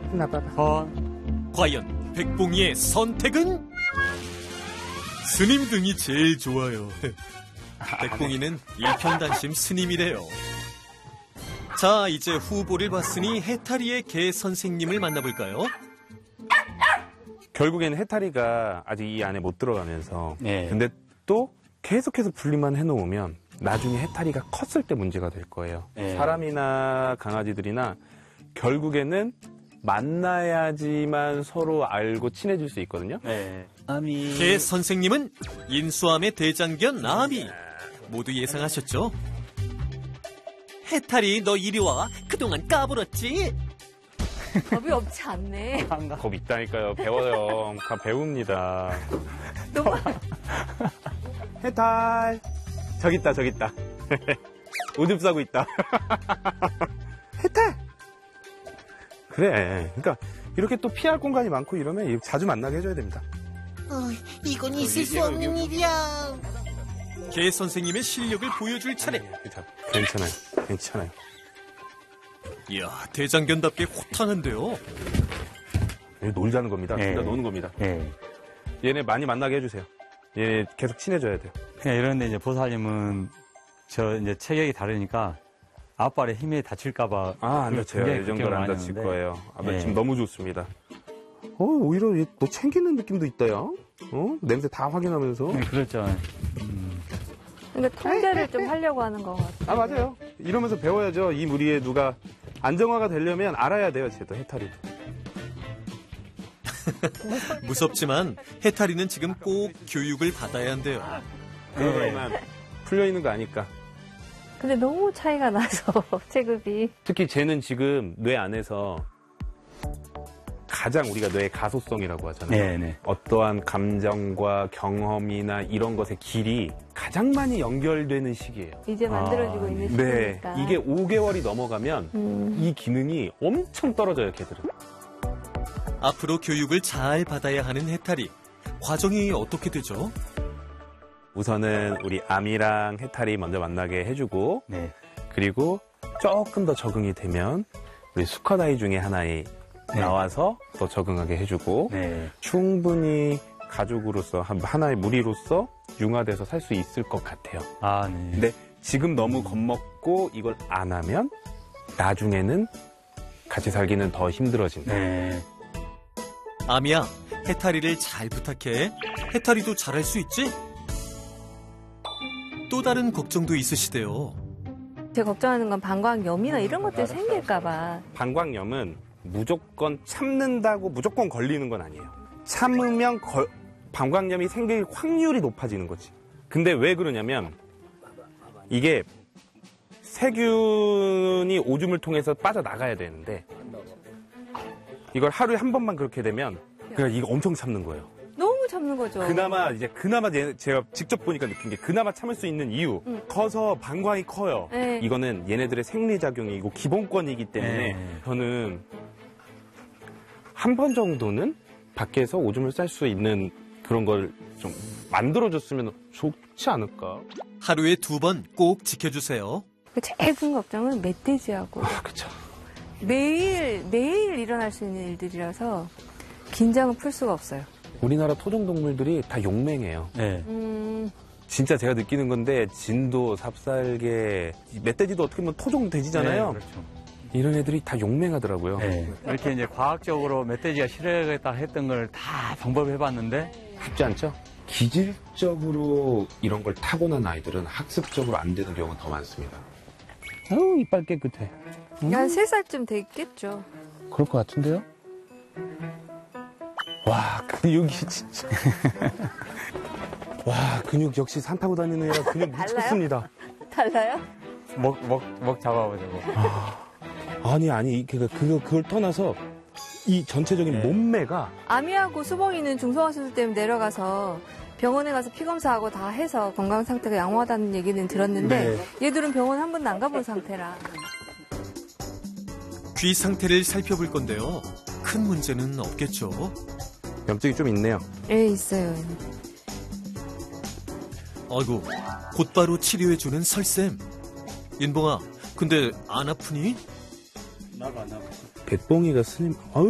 나봐봐. 과연 백봉이의 선택은? 스님 등이 제일 좋아요. 백봉이는 일편단심 스님이래요. 자, 이제 후보를 봤으니 해탈이의 개 선생님을 만나볼까요? 결국에는 해탈이가 아직 이 안에 못 들어가면서 네. 근데 또 계속해서 분리만 해놓으면 나중에 해탈이가 컸을 때 문제가 될 거예요. 네. 사람이나 강아지들이나 결국에는 만나야지만 서로 알고 친해질 수 있거든요. 네. 개 선생님은 인수함의 대장견 아미. 모두 예상하셨죠? 해탈이 너 이리 와. 그동안 까불었지? 겁이 없지 않네. 겁 있다니까요. 배워요. 다 배웁니다. 너무 해탈. 저기 있다. 오줌 싸고 있다. 해탈. 그래. 그러니까 이렇게 또 피할 공간이 많고 이러면 자주 만나게 해줘야 됩니다. 이건 있을 수 없는 일이야. 개 선생님의 실력을 보여줄 차례. 괜찮아요. 이야, 대장견답게 호탕한데요. 놀자는 겁니다. 네. 진짜 노는 겁니다. 네. 얘네 많이 만나게 해주세요. 얘네 계속 친해져야 돼요. 그냥 이런데 이제 보살님은 저 이제 체격이 다르니까 앞발에 힘에 다칠까봐. 안 다쳐요. 이 정도는 안 다칠 거예요. 지금 너무 좋습니다. 오히려 얘 너 챙기는 느낌도 있다요. 냄새 다 확인하면서. 네, 그렇죠. 그러니까 통제를 좀 하려고 하는 것 같아요. 맞아요. 이러면서 배워야죠. 이 무리에 누가 안정화가 되려면 알아야 돼요. 쟤도 해탈이도. 무섭지만 해탈이는 지금 꼭 교육을 받아야 한대요. 그러면 풀려있는 거 아니까. 근데 너무 차이가 나서 체급이. 특히 쟤는 지금 뇌 안에서 가장 우리가 뇌의 가소성이라고 하잖아요. 네. 어떠한 감정과 경험이나 이런 것의 길이 가장 많이 연결되는 시기예요. 이제 만들어지고 있는 시기니까. 이게 5개월이 넘어가면 이 기능이 엄청 떨어져요, 걔들은. 앞으로 교육을 잘 받아야 하는 해탈이. 과정이 어떻게 되죠? 우선은 우리 아미랑 해탈이 먼저 만나게 해주고 네. 그리고 조금 더 적응이 되면 우리 수컷 아이 중에 하나에 나와서 또 적응하게 해주고 충분히 가족으로서 하나의 무리로서 융화돼서 살 수 있을 것 같아요. 네. 근데 지금 너무 겁먹고 이걸 안 하면 나중에는 같이 살기는 더 힘들어진다. 아미야, 해탈이를 잘 부탁해. 해탈이도 잘할 수 있지? 또 다른 걱정도 있으시대요. 제가 걱정하는 건 방광염이나 이런 것들이 생길까봐. 방광염은 무조건 참는다고 무조건 걸리는 건 아니에요. 참으면 방광염이 생길 확률이 높아지는 거지. 근데 왜 그러냐면 이게 세균이 오줌을 통해서 빠져나가야 되는데 이걸 하루에 한 번만 그렇게 되면 그러니까 이거 엄청 참는 거예요. 너무 참는 거죠. 그나마 제가 직접 보니까 느낀 게 그나마 참을 수 있는 이유. 커서 방광이 커요. 네. 이거는 얘네들의 생리작용이고 기본권이기 때문에 저는 한 번 정도는 밖에서 오줌을 쌀 수 있는 그런 걸 좀 만들어줬으면 좋지 않을까. 하루에 2번 꼭 지켜주세요. 제일 큰 걱정은 멧돼지하고. 그쵸. 매일 일어날 수 있는 일들이라서 긴장을 풀 수가 없어요. 우리나라 토종동물들이 다 용맹해요. 네. 진짜 제가 느끼는 건데 진도, 삽살개, 멧돼지도 어떻게 보면 토종 돼지잖아요. 네, 그렇죠. 이런 애들이 다 용맹하더라고요. 이렇게 이제 과학적으로 멧돼지가 싫어하겠다 했던 걸 다 방법해봤는데 쉽지 않죠? 기질적으로 이런 걸 타고난 아이들은 학습적으로 안 되는 경우가 더 많습니다. 이빨 깨끗해. 한 3살쯤 됐겠죠. 그럴 것 같은데요? 와, 근육이 진짜. 와, 근육 역시 산 타고 다니는 애라 근육 미쳤습니다. 달라요? 먹 잡아보자고. 아니, 그걸 떠나서 이 전체적인 몸매가. 아미하고 수봉이는 중성화 수술 때문에 내려가서 병원에 가서 피 검사하고 다 해서 건강 상태가 양호하다는 얘기는 들었는데 얘들은 병원 한 번도 안 가본 상태라. 귀 상태를 살펴볼 건데요. 큰 문제는 없겠죠? 염증이 좀 있네요. 예, 있어요. 아이고, 곧바로 치료해주는 설쌤. 인봉아, 근데 안 아프니? 나가. 백봉이가 스님,